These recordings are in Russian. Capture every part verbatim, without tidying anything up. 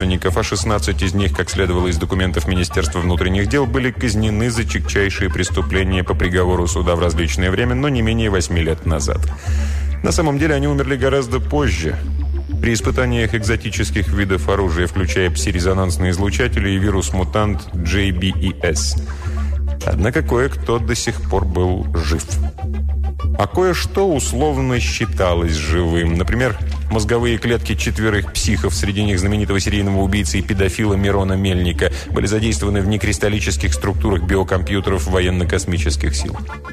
родственников, а шестнадцать из них, как следовало из документов Министерства внутренних дел, были казнены за тягчайшие преступления по приговору суда в различное время, но не менее восьми лет назад. На самом деле они умерли гораздо позже, при испытаниях экзотических видов оружия, включая пси-резонансные излучатели и вирус-мутант джей би и эс. Однако кое-кто до сих пор был жив. А кое-что условно считалось живым. Например, мозговые клетки четверых психов, среди них знаменитого серийного убийцы и педофила Мирона Мельника, были задействованы в некристаллических структурах биокомпьютеров военно-космических сил.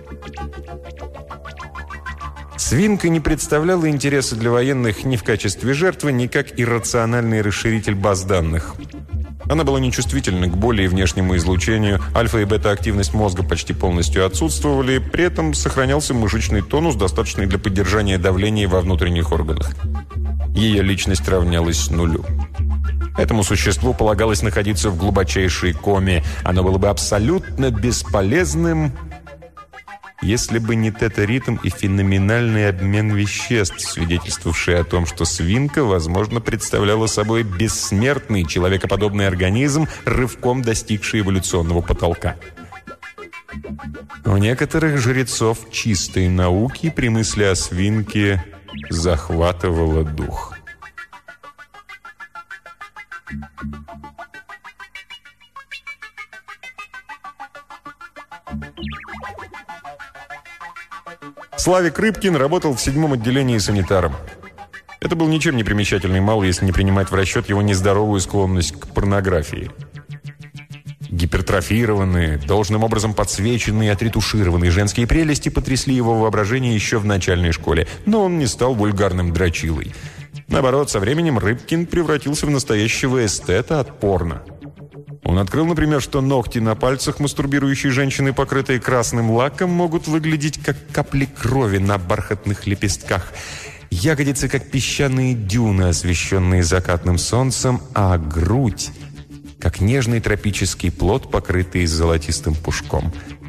Свинка не представляла интереса для военных ни в качестве жертвы, ни как иррациональный расширитель баз данных. Она была нечувствительна к боли и внешнему излучению, альфа- и бета-активность мозга почти полностью отсутствовали, при этом сохранялся мышечный тонус, достаточный для поддержания давления во внутренних органах. Ее личность равнялась нулю. Этому существу полагалось находиться в глубочайшей коме. Оно было бы абсолютно бесполезным, если бы не тета-ритм и феноменальный обмен веществ, свидетельствовавший о том, что свинка, возможно, представляла собой бессмертный человекоподобный организм, рывком достигший эволюционного потолка. У некоторых жрецов чистой науки при мысли о свинке захватывало дух. Славик Рыбкин работал в седьмом отделении санитаром. Это был ничем не примечательный малый, если не принимать в расчет его нездоровую склонность к порнографии. Гипертрофированные, должным образом подсвеченные и отретушированные женские прелести потрясли его воображение еще в начальной школе, но он не стал вульгарным дрочилой. Наоборот, со временем Рыбкин превратился в настоящего эстета от порно. Он открыл, например, что ногти на пальцах мастурбирующей женщины, покрытые красным лаком, могут выглядеть как капли крови на бархатных лепестках. Ягодицы, как песчаные дюны, освещенные закатным солнцем, а грудь, как нежный тропический плод, покрытый золотистым пушком.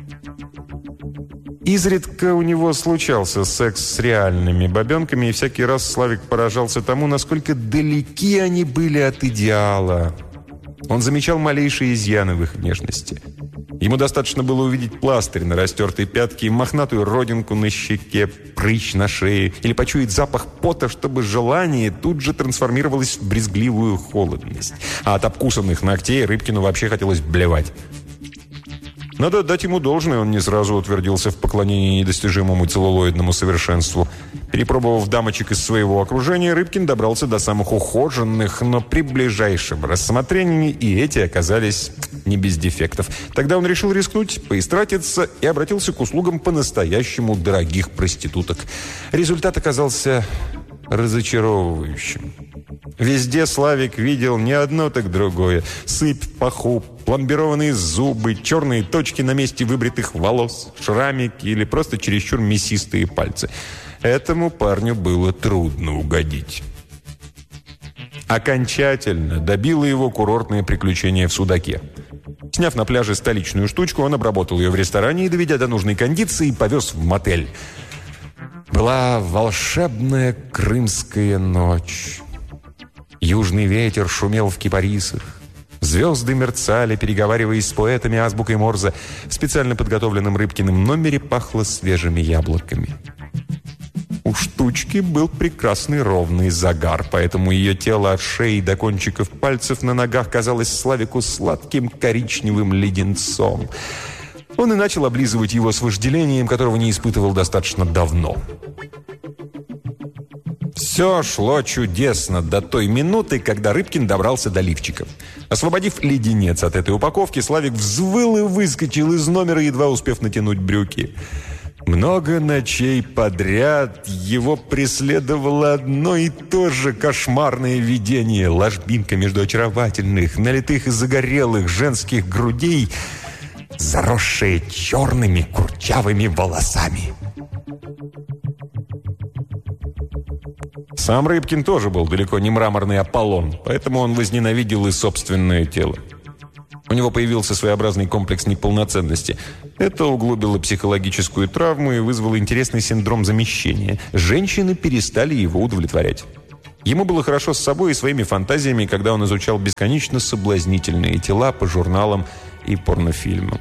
Изредка у него случался секс с реальными бабенками, и всякий раз Славик поражался тому, насколько далеки они были от идеала. Он замечал малейшие изъяны в их внешности. Ему достаточно было увидеть пластырь на растертой пятке, мохнатую родинку на щеке, прыщ на шее или почуять запах пота, чтобы желание тут же трансформировалось в брезгливую холодность. А от обкусанных ногтей Рыбкину вообще хотелось блевать. Надо отдать ему должное, он не сразу утвердился в поклонении недостижимому целлулоидному совершенству. Перепробовав дамочек из своего окружения, Рыбкин добрался до самых ухоженных, но при ближайшем рассмотрении и эти оказались не без дефектов. Тогда он решил рискнуть, поистратиться и обратился к услугам по-настоящему дорогих проституток. Результат оказался разочаровывающим. Везде Славик видел не одно, так другое. Сыпь в паху, пломбированные зубы, черные точки на месте выбритых волос, шрамики или просто чересчур мясистые пальцы. Этому парню было трудно угодить. Окончательно добило его курортное приключение в Судаке. Сняв на пляже столичную штучку, он обработал ее в ресторане и, доведя до нужной кондиции, повез в мотель. Была волшебная крымская ночь. Южный ветер шумел в кипарисах. Звезды мерцали, переговариваясь с поэтами азбукой Морзе. В специально подготовленном Рыбкиным номере пахло свежими яблоками. У штучки был прекрасный ровный загар, поэтому ее тело от шеи до кончиков пальцев на ногах казалось Славику сладким коричневым леденцом. Он и начал облизывать его с вожделением, которого не испытывал достаточно давно. Все шло чудесно до той минуты, когда Рыбкин добрался до лифчика. Освободив леденец от этой упаковки, Славик взвыл и выскочил из номера, едва успев натянуть брюки. Много ночей подряд его преследовало одно и то же кошмарное видение. Ложбинка между очаровательных, налитых и загорелых женских грудей, заросшая черными курчавыми волосами. Сам Рыбкин тоже был далеко не мраморный Аполлон, поэтому он возненавидел и собственное тело. У него появился своеобразный комплекс неполноценности. Это углубило психологическую травму и вызвало интересный синдром замещения. Женщины перестали его удовлетворять. Ему было хорошо с собой и своими фантазиями, когда он изучал бесконечно соблазнительные тела по журналам и порнофильмам.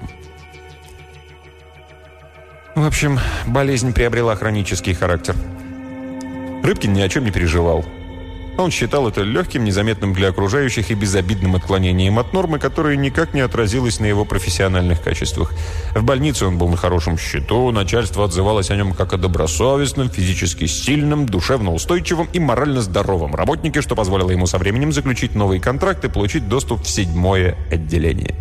В общем, болезнь приобрела хронический характер. Рыбкин ни о чем не переживал. Он считал это легким, незаметным для окружающих и безобидным отклонением от нормы, которое никак не отразилось на его профессиональных качествах. В больнице он был на хорошем счету, начальство отзывалось о нем как о добросовестном, физически сильном, душевно устойчивом и морально здоровом работнике, что позволило ему со временем заключить новый контракт и получить доступ в седьмое отделение.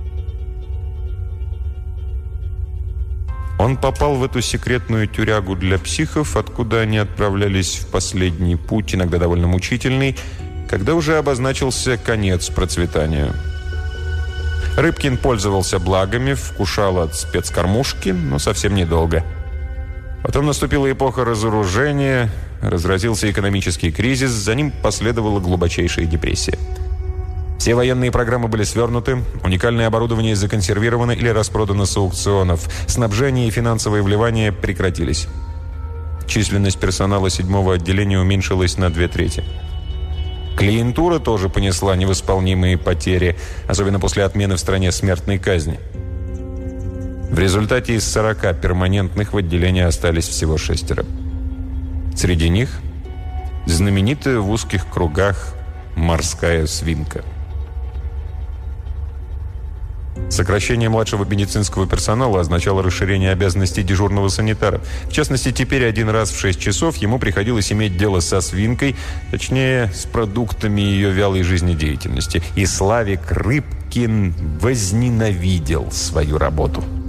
Он попал в эту секретную тюрягу для психов, откуда они отправлялись в последний путь, иногда довольно мучительный, когда уже обозначился конец процветанию. Рыбкин пользовался благами, вкушал от спецкормушки, но совсем недолго. Потом наступила эпоха разоружения, разразился экономический кризис, за ним последовала глубочайшая депрессия. Все военные программы были свернуты, уникальное оборудование законсервировано или распродано с аукционов, снабжение и финансовые вливания прекратились. Численность персонала седьмого отделения уменьшилась на две трети. Клиентура тоже понесла невосполнимые потери, особенно после отмены в стране смертной казни. В результате из сорока перманентных в отделении остались всего шестеро. Среди них знаменитая в узких кругах морская свинка. Сокращение младшего медицинского персонала означало расширение обязанностей дежурного санитара. В частности, теперь один раз в шесть часов ему приходилось иметь дело со свинкой, точнее, с продуктами ее вялой жизнедеятельности. И Славик Рыбкин возненавидел свою работу.